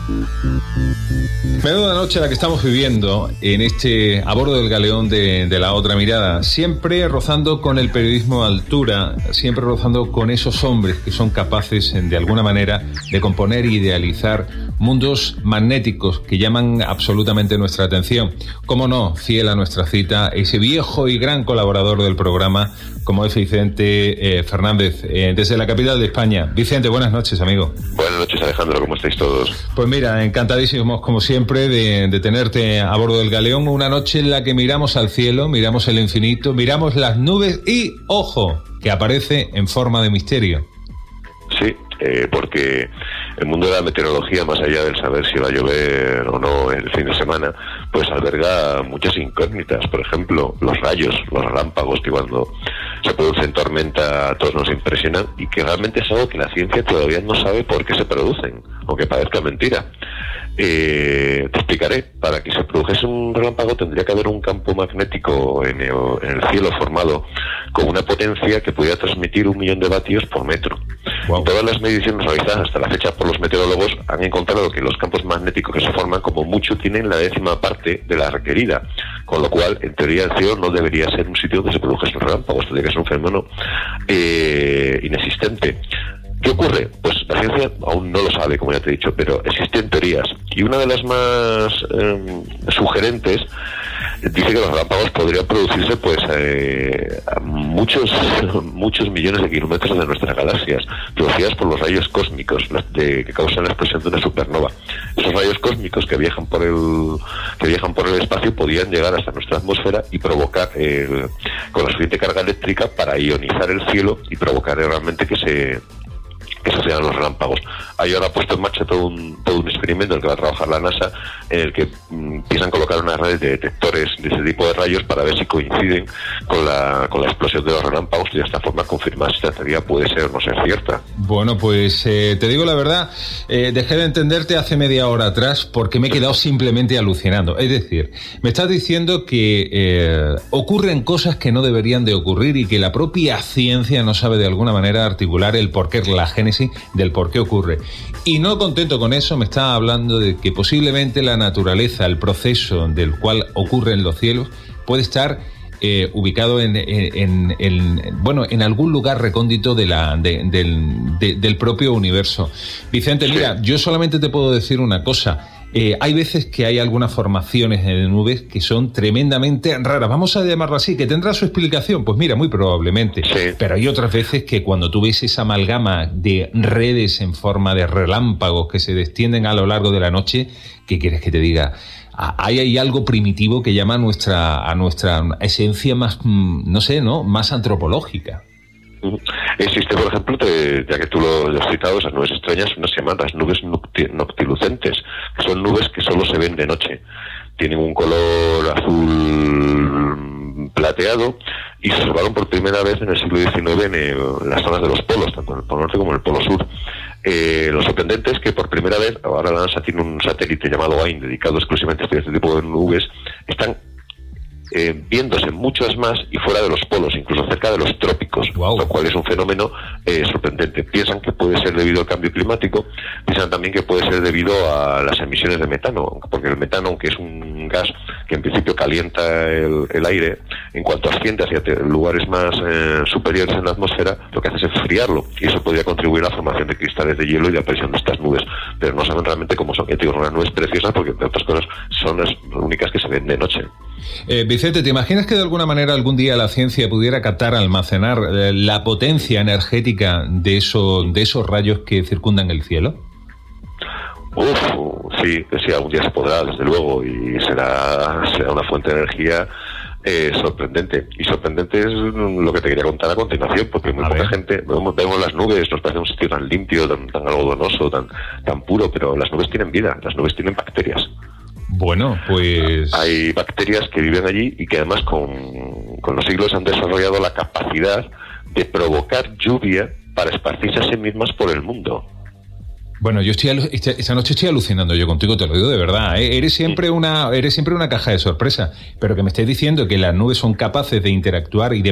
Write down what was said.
Menuda noche la que estamos viviendo a bordo del galeón de La Otra Mirada, siempre rozando con el periodismo de altura, siempre rozando con esos hombres que son capaces de alguna manera de componer e idealizar mundos magnéticos que llaman absolutamente nuestra atención. Cómo no, fiel a nuestra cita, ese viejo y gran colaborador del programa como es Vicente Fernández, desde la capital de España. Vicente, buenas noches, amigo. Buenas noches, Alejandro, ¿cómo estáis todos? Pues mira, encantadísimos como siempre de tenerte a bordo del galeón, una noche en la que miramos al cielo, miramos el infinito, miramos las nubes y, ojo, que aparece en forma de misterio. Sí, porque el mundo de la meteorología, más allá del saber si va a llover o no el fin de semana, pues alberga muchas incógnitas. Por ejemplo, los rayos, los relámpagos, que cuando se producen tormenta a todos nos impresionan y que realmente es algo que la ciencia todavía no sabe por qué se producen, aunque parezca mentira. Te explicaré. Para que se produjese un relámpago tendría que haber un campo magnético en el cielo formado con una potencia que pudiera transmitir 1 millón de vatios por metro. Wow. Todas las mediciones realizadas hasta la fecha por los meteorólogos han encontrado que los campos magnéticos que se forman como mucho tienen la 10ª parte de la requerida, con lo cual en teoría el cielo no debería ser un sitio donde se produjesen relámpagos, tendría que ser un fenómeno inexistente. ¿Qué ocurre? Pues la ciencia aún no lo sabe, como ya te he dicho, pero existen teorías. Y una de las más sugerentes dice que los relámpagos podrían producirse pues a muchos millones de kilómetros de nuestras galaxias, producidas por los rayos cósmicos que causan la explosión de una supernova. Esos rayos cósmicos que viajan por el espacio podrían llegar hasta nuestra atmósfera y provocar con la suficiente carga eléctrica para ionizar el cielo y provocar realmente que se sean los relámpagos. Hay ahora puesto en marcha todo un experimento en el que va a trabajar la NASA, en el que piensan colocar una red de detectores de ese tipo de rayos para ver si coinciden con la explosión de los relámpagos y de esta forma confirmar si esta teoría puede ser o no ser cierta. Bueno, pues te digo la verdad, dejé de entenderte hace media hora atrás porque me he quedado simplemente alucinando. Es decir, me estás diciendo que ocurren cosas que no deberían de ocurrir y que la propia ciencia no sabe de alguna manera articular el porqué, la génesis del por qué ocurre. Y no contento con eso, me está hablando de que posiblemente la naturaleza, el proceso del cual ocurren los cielos, puede estar ubicado en algún lugar recóndito del propio universo. Vicente, mira, yo solamente te puedo decir una cosa. Hay veces que hay algunas formaciones de nubes que son tremendamente raras, vamos a llamarlo así, que tendrá su explicación, pues mira, muy probablemente, sí. Pero hay otras veces que cuando tú ves esa amalgama de redes en forma de relámpagos que se extienden a lo largo de la noche, ¿qué quieres que te diga? Hay algo primitivo que llama a nuestra esencia más, no sé, ¿no? Más antropológica. Existe, por ejemplo, ya que tú lo has citado, esas nubes extrañas, unas se llaman las nubes noctilucentes, que son nubes que solo se ven de noche. Tienen un color azul plateado y se observaron por primera vez en el siglo XIX en las zonas de los polos, tanto en el polo norte como en el polo sur. Lo sorprendente es que por primera vez, ahora la NASA tiene un satélite llamado AIM dedicado exclusivamente a este tipo de nubes, están viéndose muchas más y fuera de los polos, incluso cerca de los trópicos, wow. Lo cual es un fenómeno sorprendente. Piensan que puede ser debido al cambio climático, piensan también que puede ser debido a las emisiones de metano, porque el metano, aunque es un gas que en principio calienta el aire, en cuanto asciende hacia lugares más superiores en la atmósfera, lo que hace es enfriarlo, y eso podría contribuir a la formación de cristales de hielo y la aparición de estas nubes, pero no saben realmente cómo son. Son unas nubes preciosas porque, entre otras cosas, son las únicas que se ven de noche. Vicente, ¿te imaginas que de alguna manera algún día la ciencia pudiera captar, almacenar la potencia energética de esos rayos que circundan el cielo? Sí, algún día se podrá, desde luego, y será una fuente de energía sorprendente. Y sorprendente es lo que te quería contar a continuación, porque muy poca gente vemos las nubes, nos parece un sitio tan limpio, tan algodonoso, tan puro, pero las nubes tienen vida, las nubes tienen bacterias. Bueno, pues... Hay bacterias que viven allí y que además con los siglos han desarrollado la capacidad de provocar lluvia para esparcirse a sí mismas por el mundo. Bueno, yo esta noche estoy alucinando yo contigo, te lo digo de verdad, ¿eh? Eres siempre una caja de sorpresa, pero que me estés diciendo que las nubes son capaces de interactuar y de